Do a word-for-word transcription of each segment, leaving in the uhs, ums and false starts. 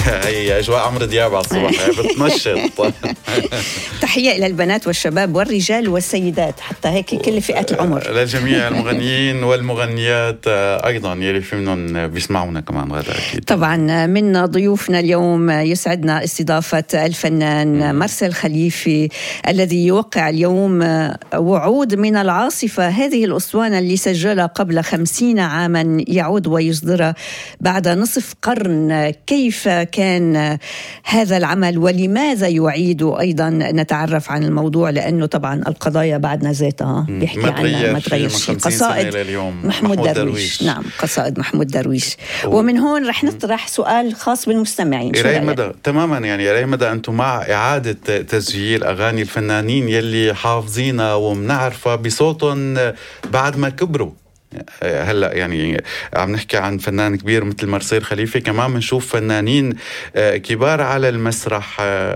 هي أجواء عمرو دياب على الصبح بتنشط. تحية إلى البنات والشباب والرجال والسيدات، حتى هيك كل فئات العمر، لجميع المغنيين والمغنيات أيضا يلي في منهم بيسمعونا كمان غدا أكيد. طبعا من ضيوفنا اليوم يسعدنا استضافة الفنان مارسيل خليفي الذي يوقع اليوم وعود من العاصفة، هذه الأسطوانة اللي سجلها قبل خمسين عاما يعود ويصدرها بعد نصف قرن. كيف كان هذا العمل ولماذا يعيد؟ أيضا نتعرف عن الموضوع لأنه طبعا القضايا بعدنا ذاتها بيحكي عنها ما تغير شيء. قصائد محمود, محمود درويش. درويش نعم قصائد محمود درويش. ومن هون رح نطرح سؤال خاص بالمستمعين. يا مدى تماما يعني يا مدى أنتم مع إعادة تسجيل أغاني الفنانين يلي حافظينها ومنعرفها بصوتهم بعد ما كبروا؟ هلا يعني عم نحكي عن فنان كبير مثل مارسيل خليفي، كمان بنشوف فنانين كبار على المسرح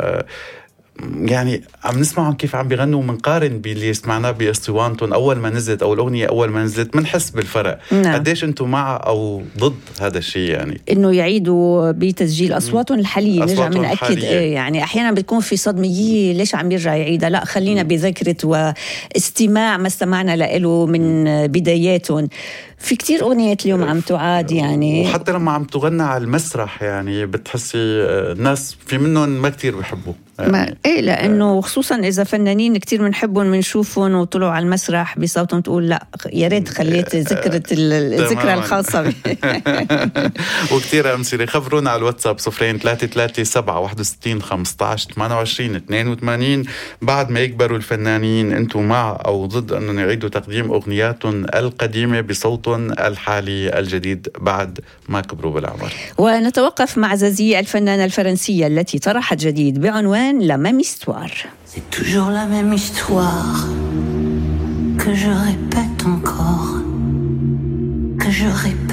يعني عم نسمعهم كيف عم بيغنوا، ومنقارن باللي سمعناه باسطوانتهم اول ما نزلت او الاغنيه اول ما نزلت، بنحس بالفرق. نعم. قديش انتم مع او ضد هذا الشيء؟ يعني انه يعيدوا بتسجيل اصواتهم الحاليه، نرجع بنأكد إيه يعني احيانا بتكون في صدميه ليش عم يرجع يعيدها، لا خلينا بذكرة واستماع ما استمعنا له من بداياتهم. في كتير أغنيات اليوم عم تعاد يعني، وحتى لما عم تغنى على المسرح يعني بتحسي الناس في منهم ما كتير بيحبوا يعني. ما إيه لأنه خصوصا إذا فنانين كتير بنحبهم بنشوفهم وطلعوا على المسرح بصوتهم تقول لا يا ريت خليت ذكرة الذكرى الخاصة. وكتير أمثلة. خبرونا على الواتساب صفرين ثلاثة ثلاثة سبعة واحد وستين خمسة عشر ثمانية وعشرين اثنين وثمانين. بعد ما يكبروا الفنانين أنتم مع أو ضد أنهم يعيدوا تقديم أغنياتهم القديمة بصوتهم الحالي الجديد بعد ما كبروا بالعمر؟ ونتوقف مع زازي الفنانة الفرنسية التي طرحت جديد بعنوان La même histoire. C'est toujours la même histoire que je répète encore, que je répète.